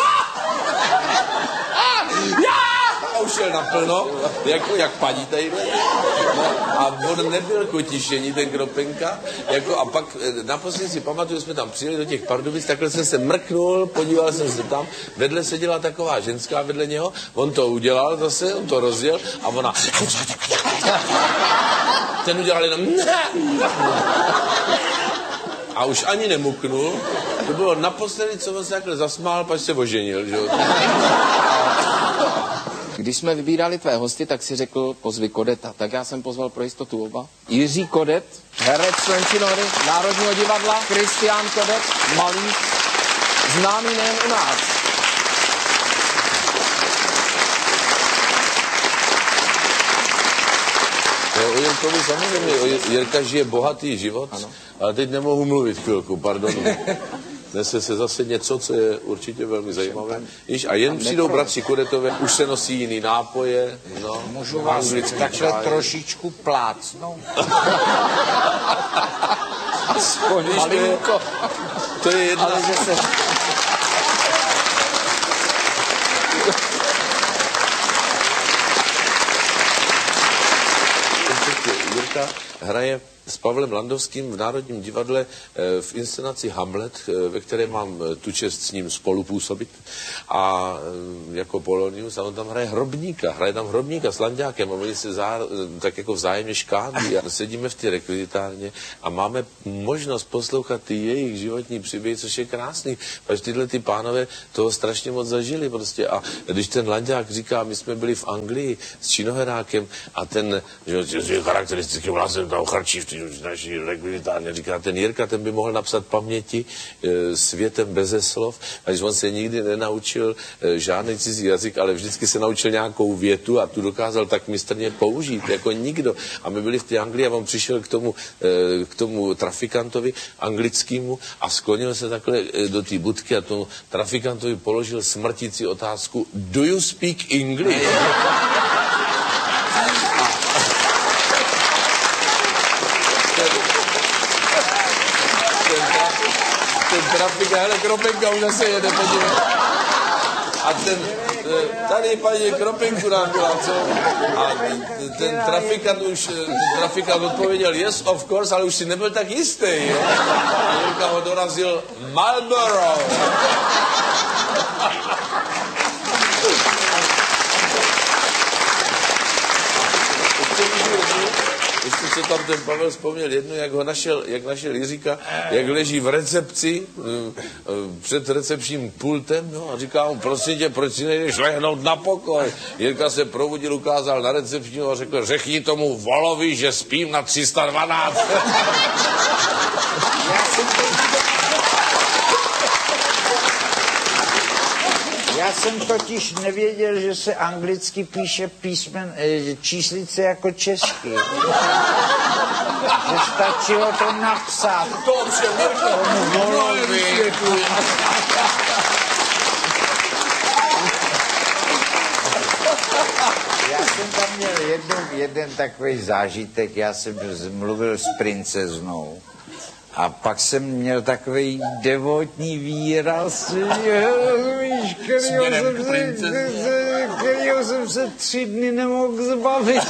A už šel naplno, jako jak paní tadyhle. No, a on nebyl k utišení, ten kropenka. Jako, a pak naposledy si pamatuju, že jsme tam přijeli do těch Pardubic, takhle jsem se mrknul, podíval jsem se tam, vedle seděla taková ženská vedle něho, on to udělal zase, on to rozjel a ona... Ten udělal jenom... A už ani nemuknul, to bylo naposledy, co on se takhle zasmál, pak se oženil, že jo. Když jsme vybírali tvé hosty, tak si řekl, pozvi Kodeta. Tak já jsem pozval pro jistotu oba. Jiří Kodet, herec člen činohry Národního divadla, Kristián Kodet, malíř, známý nejen u nás. O Jirkovi samozřejmě, Jirka žije bohatý život, ano. Ale teď nemohu mluvit chvilku, pardon. nese se zase něco, co je určitě velmi zajímavé. A jen přijdou bratři Kodetové, už se nosí jiný nápoje. No, můžu vás takhle trošičku plácnout? Aspoň malinko. To je jedna... Ale že se... Jirka hraje s Pavlem Landovským v Národním divadle v inscenaci Hamlet, ve které mám tu čest s ním spolupůsobit. A jako Polonius, a on tam hraje tam hrobníka s Lanďákem a oni se tak jako vzájemně škádí a sedíme v té rekvizitárně a máme možnost poslouchat ty jejich životní příběhy, což je krásný, protože tyhle ty pánové toho strašně moc zažili prostě. A když ten Lanďák říká, my jsme byli v Anglii s Činoherákem a ten, že charakteristickým hlasem tam chrčí v naší rekvizitárně, říká ten Jirka, ten by mohl napsat paměti světem beze slov, až on se nikdy nenaučil žádný cizí jazyk, ale vždycky se naučil nějakou větu a tu dokázal tak mistrně použít, jako nikdo. A my byli v té Anglii a on přišel k tomu trafikantovi anglickému a sklonil se takhle do té budky a tomu trafikantovi položil smrtící otázku: Do you speak English? Ten trafik, hele, Kropenka už zase jede, podívej. A tady paní Kropenku nám byla, co? A ten trafikant odpověděl, yes, of course, ale už si nebyl tak jistý, jo? A Jirka ho dorazil Marlboro. Ještě co tam ten Pavel vzpomněl jednu, jak našel Jiříka, jak leží v recepci před recepčním pultem, no, a říká mu, prosím tě, proč si nejdeš lehnout na pokoj? Jirka se probudil, ukázal na recepčního a řekl, řekni tomu Volovi, že spím na 312. Já jsem totiž nevěděl, že se anglicky píše číslice jako česky. Že stačilo to napsat. Tomu Volovi. Já jsem tam měl jeden takový zážitek, já jsem mluvil s princeznou. A pak jsem měl takový devotní výraz, kterýho jsem se 3 dny nemohl zbavit.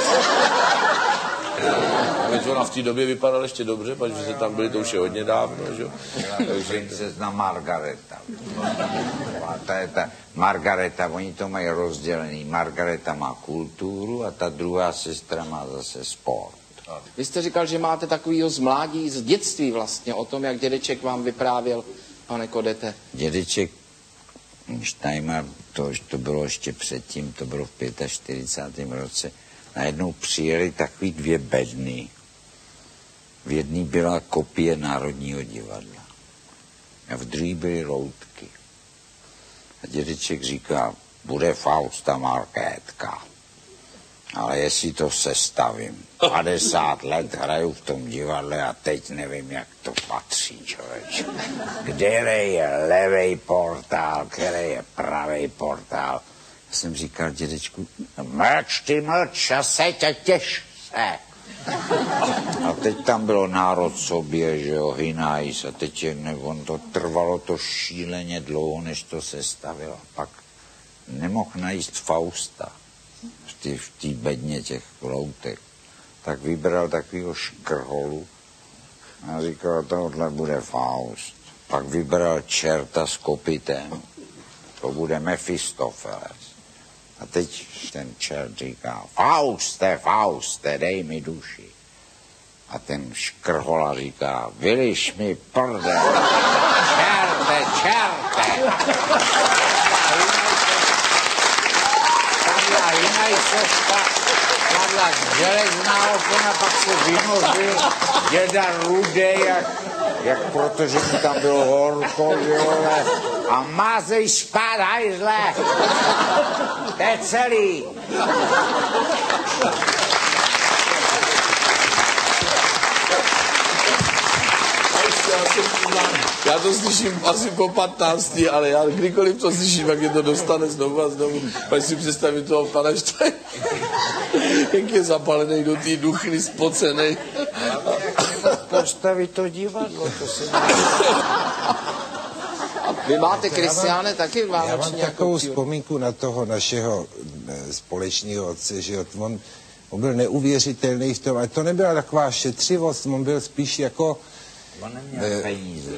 Veď ona v té době vypadala ještě dobře, protože se tam byli, to už je hodně dávno, že? Princezna Margareta. A ta Margareta, oni to mají rozdělený. Margareta má kulturu a ta druhá sestra má zase sport. Vy jste říkal, že máte takovýho z mládí, z dětství vlastně, o tom, jak dědeček vám vyprávěl, pane Kodete. Dědeček Steinmar, to bylo ještě předtím, to bylo v 45. roce, najednou přijeli takový 2 bedny. V jedné byla kopie Národního divadla a v druhé byly loutky. A dědeček říká, bude Fausta Markétka. Ale jestli to sestavím, 50 let hraju v tom divadle a teď nevím, jak to patří, člověče. Kde je levej portál, který je pravej portál. Já jsem říkal dědečku, mlč a seď a těš se. A teď tam bylo národ sobě, že jo, Hinajs, a teď to trvalo to šíleně dlouho, než to sestavilo. Pak nemohl najít Fausta v té bedně těch loutek, tak vybral takovýho škrholu a říkal, tohle bude Faust. Pak vybral čerta s kopitem, to bude Mefistofeles. A teď ten čert říká, Fauste, dej mi duši. A ten škrhola říká, vyliš mi prdel, čerte. Jinak se padla železná opona, pak se vynořil děda Rudej, protože mu tam bylo horko, vole, a mázej spát, hajzle, to je celý. Já to slyším asi po 15, ale já kdykoliv to slyším, jak je to dostane znovu a znovu. Pak si představím toho pana Štajna, jak je zapalený do té duchny, spocenej. Postavit to divadlo, to se Vy máte, Kristiáne, taky vánoční? Já mám takovou vzpomínku na toho našeho společného otce, že on byl neuvěřitelný v tom, ale to nebyla taková šetřivost, on byl spíš jako... On neměl peníze.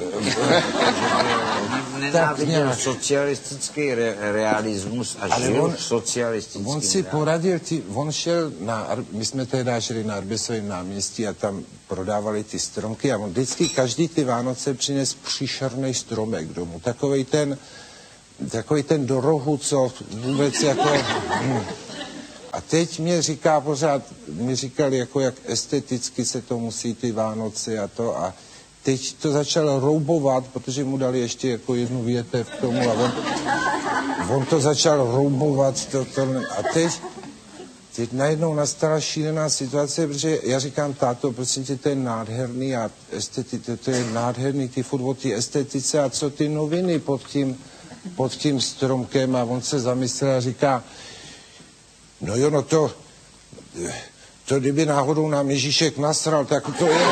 Nenáviděl socialistický realismus a žil v socialistickém On si poradil, on šel my jsme tehdy žili na Arbesovém náměstí a tam prodávali ty stromky a on vždycky každý ty Vánoce přines příšerný stromek domů. Takovej ten do rohu, co vůbec jako... A teď mě říká pořád, mi říkali, jako jak esteticky se to musí ty Vánoce a to a teď to začal roubovat, protože mu dali ještě jako jednu větev k tomu a on to začal roubovat a teď najednou nastala šílená situace, protože já říkám, táto, prosím tě, to je nádherný a to je nádherný, ty furt o ty estetice a co ty noviny pod tím stromkem a on se zamyslel a říká, no jo, no to kdyby náhodou nám Ježíšek nasral, tak to je...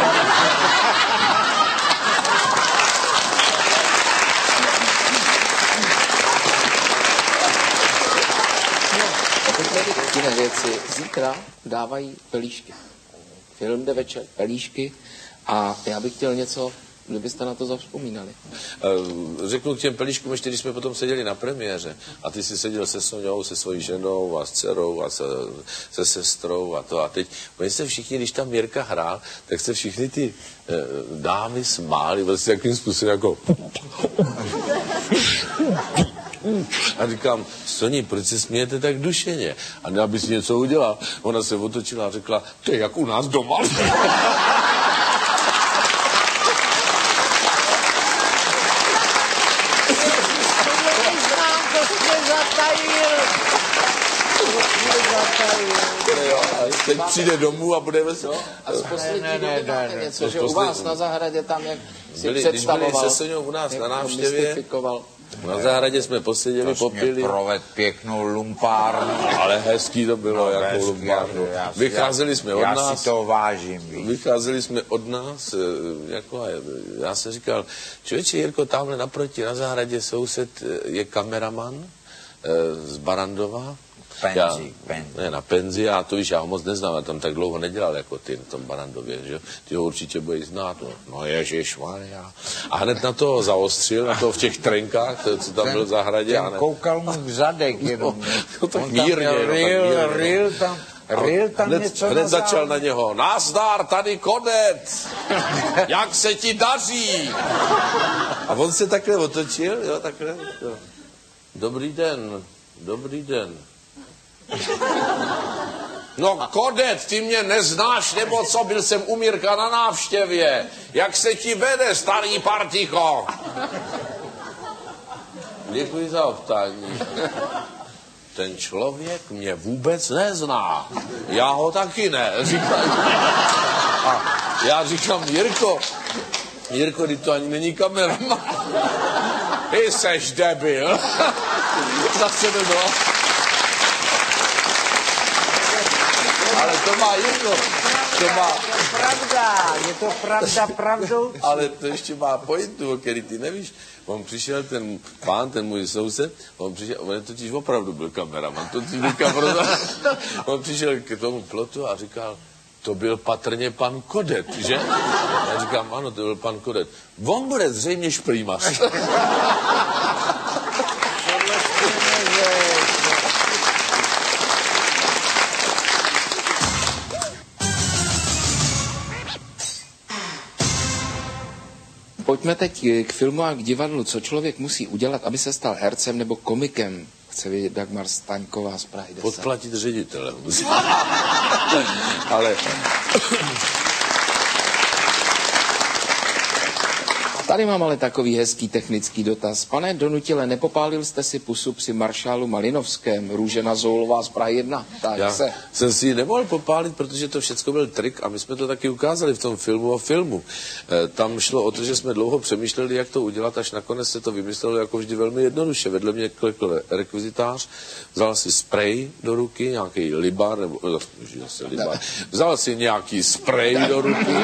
Jiné věci. Zítra dávají pelíšky. Film jde večer, pelíšky a já bych chtěl něco, kdybyste na to zavzpomínali. Řeknu k těm pelíškům, ještě když jsme potom seděli na premiéře a ty si seděl se Soňou, se svojí ženou a s dcerou a se sestrou a to. A teď, oni se všichni, když tam Jirka hrál, tak se všichni ty dámy smáli, vlastně jakým způsobem jako... A říkám, Soni, proč se smějete tak dušeně? A ne, aby si něco udělal. Ona se otočila a řekla, to je jak u nás doma. Teď přijde domů a budeme se... A z poslední doby máte něco, že u vás na zahradě tam, jak si představoval, když byli se Soňou u nás na návštěvě, na zahradě jsme poseděli, popili. Proved pěknou lumpárnu. Ale hezký to bylo, jako lumpárnu. Vycházeli jsme od nás. Já si to vážím. Vycházeli jsme od nás, jako já jsem říkal, člověče Jirko, tamhle naproti na zahradě soused je kameraman z Barandova. Penzi. Ne, na penzi, a to víš, já ho moc neznám, já tam tak dlouho nedělal jako ty na tom Barandově, že ty ho určitě budeš znát, no ježišmarja. A hned na to zaostřil, na to v těch trenkách, co tam byl v zahradě. Ten koukal mu v zadek jenom. No tak mírně. Ril tam něco hned začal na něho, nazdar, tady konec, jak se ti daří. A on se takhle otočil, jo, takhle. Jo. Dobrý den. No Kodet, ty mě neznáš, nebo co, byl jsem u Mirka na návštěvě. Jak se ti vede, starý particho? Děkuji za optání. Ten člověk mě vůbec nezná. Já ho taky ne. A já říkám, Jirko, ty to ani není kameraman. Ty seš debil. Zase nebylo. Ale to má jedno. Je to pravda pravdou? Ale to ještě má pointu, o který ty nevíš. On přišel, ten pán, ten můj soused, on totiž opravdu byl kameraman. On přišel k tomu plotu a říkal, to byl patrně pan Kodet, že? Já říkám, ano, to byl pan Kodet. On bude zřejmě šprýmař. Pojďme teď k filmu a k divadlu. Co člověk musí udělat, aby se stal hercem nebo komikem? Chce vědět Dagmar Staňková z Prahy 10. Podplatit ředitele. Ale Tady mám ale takový hezký technický dotaz. Pane Donutile, nepopálil jste si pusu při maršálu Malinovském? Růžena Zoulová z Prahy 1. Tak Já se. jsem si ji nemohl popálit, protože to všechno byl trik a my jsme to taky ukázali v tom filmu o filmu. Tam šlo o to, že jsme dlouho přemýšleli, jak to udělat, až nakonec se to vymyslelo jako vždy velmi jednoduše. Vedle mě klekl rekvizitář, vzal si sprej do ruky, nějaký libar, nebo zase libar, vzal si nějaký sprej do ruky,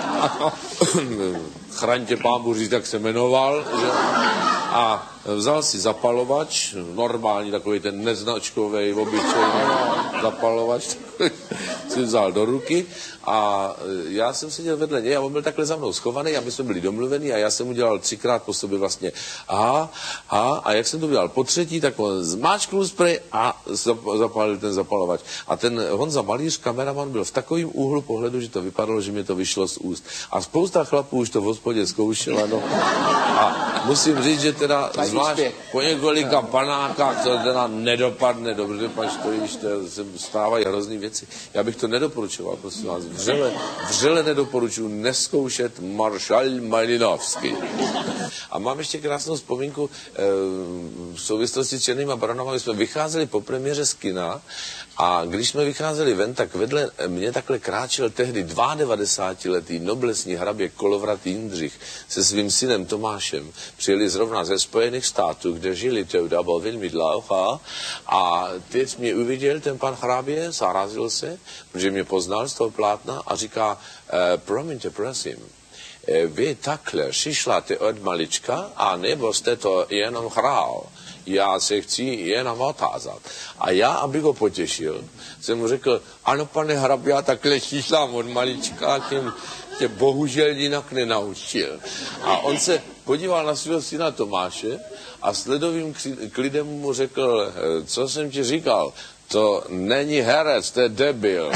chraň tě pán Bůh říct, jak se jmenoval, že? A vzal si zapalovač, normální, takový ten neznačkový, obyčejný zapalovač, si vzal do ruky a já jsem seděl vedle něj a on byl takhle za mnou schovaný a my jsme byli domluveni a já jsem udělal 3krát po sobě vlastně a jak jsem to udělal po třetí, tak on zmáčknul sprej a zapálil ten zapalovač. A ten Honza Malíř, kameraman, byl v takovém úhlu pohledu, že to vypadalo, že mě to vyšlo z úst. A spousta chlapů už to v hospodě zkoušela, no. A musím říct, že teda zvlášť po několika panákách to teda nedopadne dobře, pač to již se stávají hrozný věci. Já bych to nedoporučoval, prosím vás. Vřele nedoporučuji neskoušet maršál Malinovský. A mám ještě krásnou vzpomínku v souvislosti s Černýma baronama. My jsme vycházeli po premiéře z kina a když jsme vycházeli ven, tak vedle mě takhle kráčel tehdy 92letý noblesní hrabě Kolovrat Jindřich se svým synem Tomášem. Přijeli zrovna ze Spojených států, kde žili tehdy, byl velmi dlouho a teď mě uviděl ten pan hrabě, zarazil se, protože mě poznal z toho plátna a říká, promiňte, prosím, vy takhle šišláte od malička, a nebo jste to jenom hrál? Já se chci jenom otázat. A já, abych ho potěšil, jsem mu řekl, ano, pane hrabě, já takhle šišlám od malička, tím tě bohužel jinak nenaučil. A on se podíval na svého syna Tomáše a s ledovým klidem mu řekl, co jsem ti říkal, to není herec, to je debil.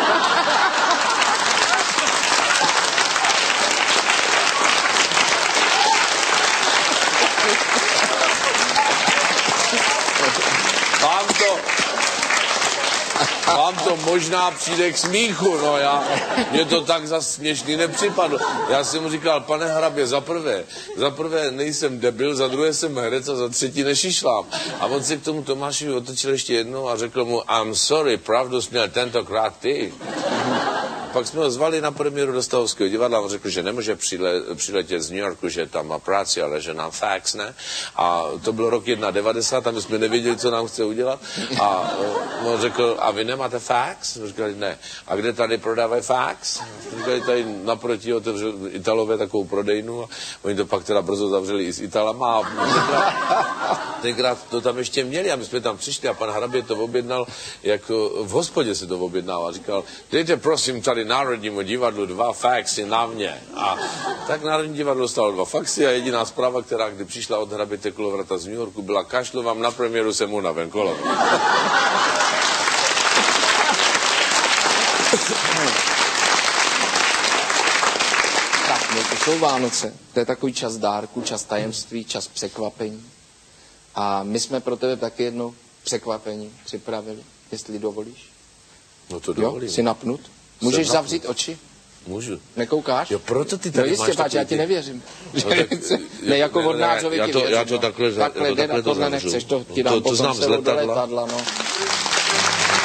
Vám to možná přijde k smíchu, no mně to tak za směšný nepřipadlo. Já jsem mu říkal, pane hrabě, za prvé nejsem debil, za druhé jsem herec a za třetí nešišlám. A on se k tomu Tomášovi otočil ještě jednou a řekl mu, I'm sorry, pravdu jsi měl tentokrát ty. Pak jsme ho zvali na premiéru do Stavovského divadla a on řekl, že nemůže přiletět z New Yorku, že tam má práci, ale že nám fax, ne? A to byl rok 1991 a my jsme nevěděli, co nám chce udělat. A on řekl, a vy nemáte fax? Říkali, ne. A kde tady prodávají fax? Říkali, tady naproti otevřeli Italové takovou prodejnu a oni to pak teda brzo zavřeli i s Italama. A tenkrát to tam ještě měli a my jsme tam přišli a pan hrabě to objednal, jako v hospodě se to objednával. Říkal, dejte prosím tady Národnímu divadlu 2 faxy na mě. A tak Národní divadlo dostalo 2 faxy a jediná zpráva, která kdy přišla od hraběte Kolovrata z New Yorku, byla kašlu vám na premiéru, jsem unaven, kolo. Tak, no to jsou Vánoce. To je takový čas dárku, čas tajemství, čas překvapení. A my jsme pro tebe taky jedno překvapení připravili, jestli dovolíš. No to dovolím. Jo, jsi napnut? Můžeš zavřít oči? Můžu. Nekoukáš? Jo, proto ty tady no jistě, páč, já ti nevěřím. No, tak, ne, jako vodnářovi ti věřím. Já to takhle takhle jde, a tohle nechceš, to ti dám potom znám z letadla. No.